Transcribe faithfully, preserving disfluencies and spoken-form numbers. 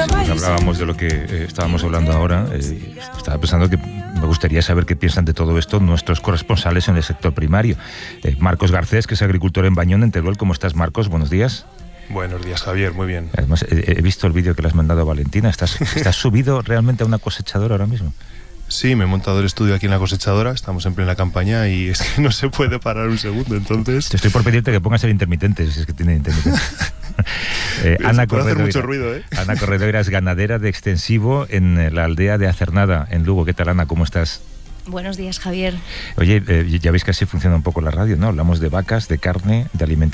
Hablábamos de lo que eh, estábamos hablando ahora. Eh, estaba pensando que me gustaría saber qué piensan de todo esto nuestros corresponsales en el sector primario. Eh, Marcos Garcés, que es agricultor en Bañón, en Teruel. ¿Cómo estás, Marcos? Buenos días. Buenos días, Javier. Muy bien. Además, he, he visto el vídeo que le has mandado a Valentina. ¿Estás, estás subido realmente a una cosechadora ahora mismo? Sí, me he montado el estudio aquí en la cosechadora. Estamos en plena campaña y es que no se puede parar un segundo, entonces... Te estoy por pedirte que pongas el intermitente, si es que tiene intermitente. eh, Ana Corredera, hacer mucho ruido, ¿eh? Ana Corredera es ganadera de extensivo en la aldea de Acernada, en Lugo. ¿Qué tal, Ana? ¿Cómo estás? Buenos días, Javier. Oye, eh, ya veis que así funciona un poco la radio, ¿no? Hablamos de vacas, de carne, de alimentación.